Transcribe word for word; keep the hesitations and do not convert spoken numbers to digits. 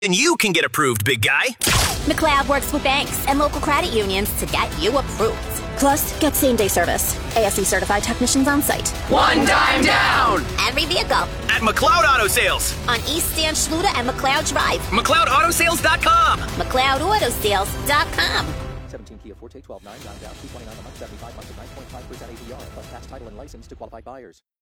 And you can get approved, big guy. McLeod works with banks and local credit unions to get you approved. Plus, get same-day service. A S E certified technicians on site. One dime down! Every vehicle. At McLeod Auto Sales. On East Stan Schluter and McLeod Drive. McLeod Auto Sales dot com. McLeod Auto Sales dot com. seventeen Kia Forte twelve nine, down, down, two twenty-nine a month, seventy-five months at nine point five percent A P R, plus tax, title, and license to qualified buyers.